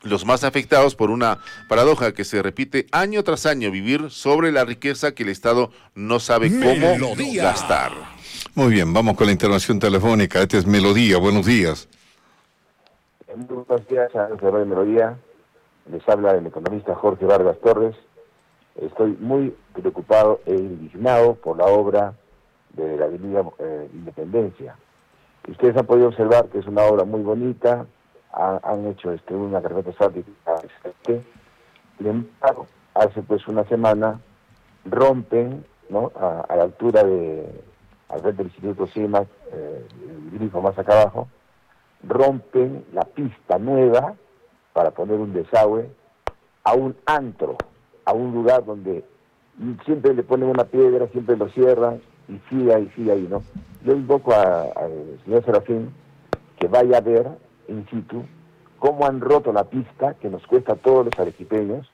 los más afectados por una paradoja que se repite año tras año, vivir sobre la riqueza que el Estado no sabe cómo gastar. Muy bien, vamos con la intervención telefónica. Este es Melodía, buenos días. Muy buenos días a Radio Melodía. Les habla el economista Jorge Vargas Torres. Estoy muy preocupado e indignado por la obra de la Avenida Independencia. Ustedes han podido observar que es una obra muy bonita, han hecho una carpeta asfáltica excelente. Sin embargo, hace pues una semana rompen, ¿no?, a la altura al frente del Instituto CIMAC, el grifo más acá abajo, rompen la pista nueva para poner un desagüe a un antro, a un lugar donde siempre le ponen una piedra, siempre lo cierran y sigue ahí, ¿no? Yo invoco al señor Serafín que vaya a ver in situ cómo han roto la pista que nos cuesta a todos los arequipeños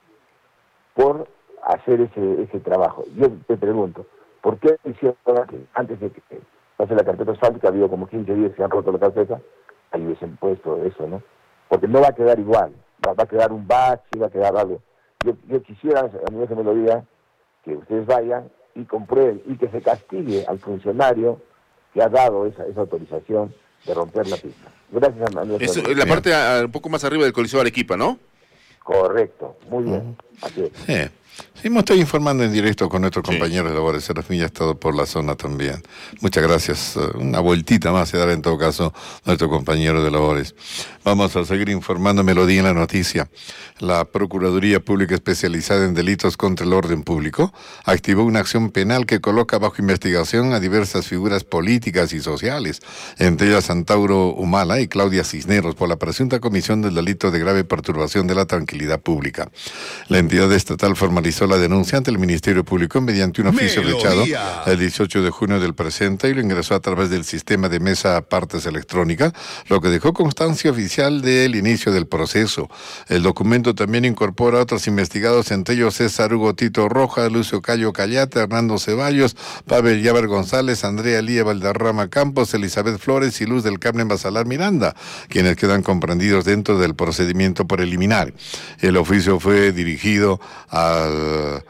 por hacer ese trabajo. Yo te pregunto, ¿por qué hicieron antes de que pase la carpeta asfáltica? Ha habido como 15 días que han roto la carpeta, ahí hubiesen puesto eso, ¿no? Porque no va a quedar igual, va a quedar un bache, va a quedar algo. Yo quisiera, a mí se me lo diga, que ustedes vayan y comprueben y que se castigue al funcionario que ha dado esa autorización de romper la pista. Gracias, Manuel. Es la parte un poco más arriba del Coliseo Arequipa, ¿no? Correcto, muy bien. Así es. Sí. Sí, me estoy informando en directo con nuestro compañero de labores. Serafín ya ha estado por la zona también. Muchas gracias. Una vueltita más se dará en todo caso nuestro compañero de labores. Vamos a seguir informando Melodía en la noticia. La Procuraduría Pública Especializada en Delitos contra el Orden Público activó una acción penal que coloca bajo investigación a diversas figuras políticas y sociales, entre ellas Santauro Humala y Claudia Cisneros, por la presunta comisión del delito de grave perturbación de la tranquilidad pública. La entidad estatal formalizó la denuncia ante el Ministerio Público mediante un oficio fechado el 18 de junio del presente y lo ingresó a través del sistema de mesa partes electrónica, lo que dejó constancia oficial del inicio del proceso. El documento también incorpora a otros investigados, entre ellos César Hugo Tito Rojas, Lucio Cayo Callate, Hernando Ceballos, Pavel Yaber González, Andrea Lía Valderrama Campos, Elizabeth Flores y Luz del Carmen Basalar Miranda, quienes quedan comprendidos dentro del procedimiento preliminar. El oficio fue dirigido al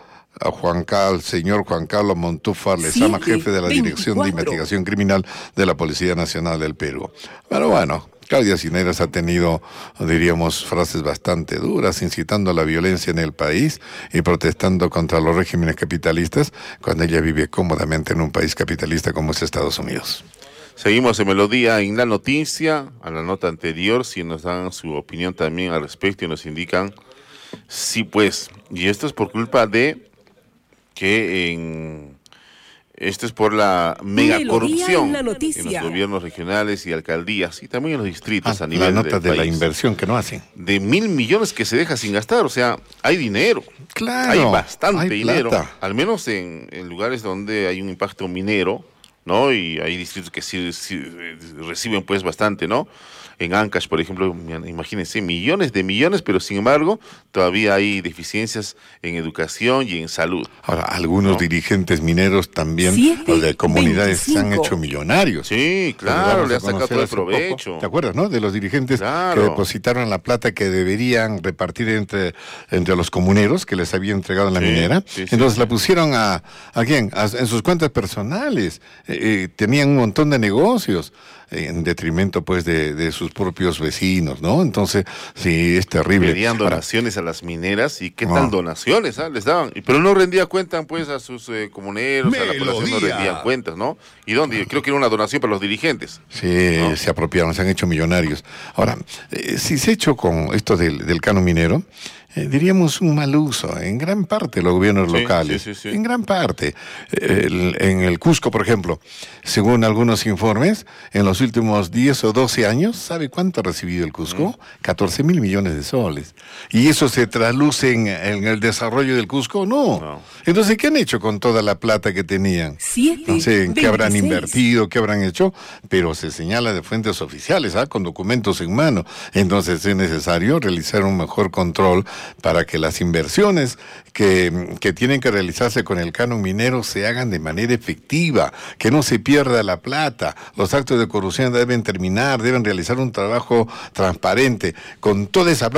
señor Juan Carlos Montúfar Lezama, jefe de la Dirección de Investigación Criminal de la Policía Nacional del Perú. Pero bueno, Claudia Cisneros ha tenido, diríamos, frases bastante duras, incitando a la violencia en el país y protestando contra los regímenes capitalistas, cuando ella vive cómodamente en un país capitalista como es Estados Unidos. Seguimos en Melodía en la noticia, a la nota anterior, si nos dan su opinión también al respecto y nos indican. Sí, pues, y esto es por culpa de que esto es por la megacorrupción en los gobiernos regionales y alcaldías y también en los distritos a nivel la nota del de país. La inversión que no hacen. De 1.000 millones que se deja sin gastar, o sea, hay dinero. Claro, hay bastante dinero, plata. al menos en lugares donde hay un impacto minero, ¿no? Y hay distritos que sí reciben pues bastante, ¿no? En Ancash, por ejemplo, imagínense, millones de millones, pero sin embargo, todavía hay deficiencias en educación y en salud. Ahora, algunos dirigentes mineros también, o de comunidades, se han hecho millonarios. Sí, claro, le ha sacado todo el provecho. ¿Te acuerdas, no? De los dirigentes que depositaron la plata que deberían repartir entre los comuneros que les había entregado en la minera. Entonces la pusieron ¿a quién? En sus cuentas personales. Tenían un montón de negocios en detrimento pues de sus propios vecinos, ¿no? Entonces, sí, es terrible. Pedían donaciones a las mineras y qué tal donaciones, les daban, pero no rendía cuenta pues a sus comuneros, a la población no rendían cuentas, ¿no? ¿Y dónde? Creo que era una donación para los dirigentes. Sí, ¿no? Se apropiaron, se han hecho millonarios. Ahora, si se ha hecho con esto del canon minero, diríamos un mal uso en gran parte de los gobiernos locales, en gran parte. En el Cusco, por ejemplo, según algunos informes, en los últimos 10 o 12 años, ¿sabe cuánto ha recibido el Cusco? 14.000 millones de soles. ¿Y eso se traduce en el desarrollo del Cusco? No. Entonces, ¿qué han hecho con toda la plata que tenían? No sé en qué habrán invertido, qué habrán hecho, pero se señala de fuentes oficiales, con documentos en mano. Entonces, es necesario realizar un mejor control para que las inversiones que tienen que realizarse con el canon minero se hagan de manera efectiva, que no se pierda la plata. Los actos de corrupción deben terminar, deben realizar un trabajo transparente. Con toda esa plata